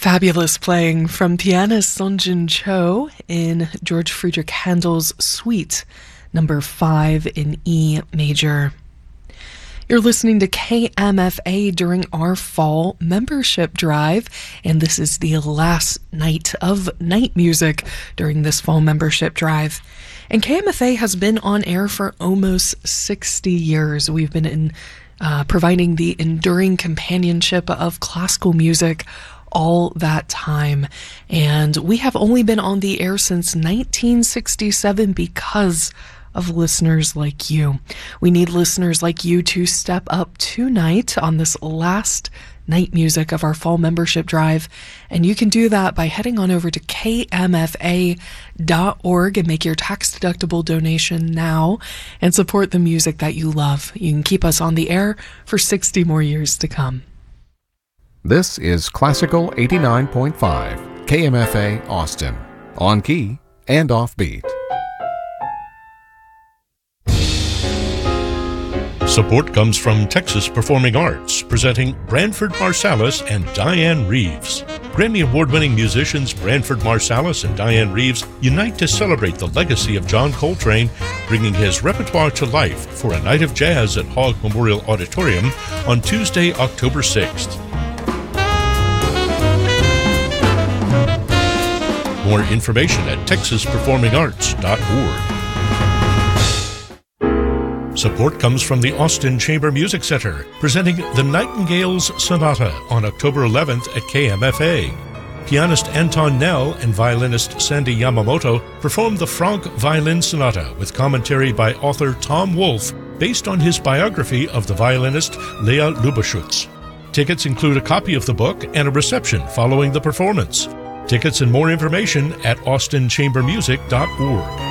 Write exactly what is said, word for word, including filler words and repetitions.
Fabulous playing from pianist Sungjin Cho in George Friedrich Handel's Suite number five in E major. You're listening to K M F A during our fall membership drive, and this is the last night of night music during this fall membership drive. And K M F A has been on air for almost sixty years. We've been in uh, providing the enduring companionship of classical music all that time, and we have only been on the air since nineteen sixty-seven because of listeners like you. We need listeners like you to step up tonight on this last night music of our fall membership drive, and you can do that by heading on over to K M F A dot org and make your tax-deductible donation now and support the music that you love. You can keep us on the air for sixty more years to come. This is Classical eighty-nine point five, K M F A Austin, on key and offbeat. Support comes from Texas Performing Arts, presenting Branford Marsalis and Diane Reeves. Grammy Award-winning musicians Branford Marsalis and Diane Reeves unite to celebrate the legacy of John Coltrane, bringing his repertoire to life for a night of jazz at Hogg Memorial Auditorium on Tuesday, October sixth. More information at texas performing arts dot org. Support comes from the Austin Chamber Music Center, presenting the Nightingales Sonata on October eleventh at K M F A. Pianist Anton Nell and violinist Sandy Yamamoto perform the Franck Violin Sonata with commentary by author Tom Wolfe, based on his biography of the violinist Lea Lubeschutz. Tickets include a copy of the book and a reception following the performance. Tickets and more information at austin chamber music dot org.